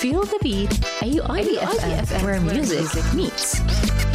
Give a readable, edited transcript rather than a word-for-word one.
Feel the beat. أيوة IDFM, where music meets.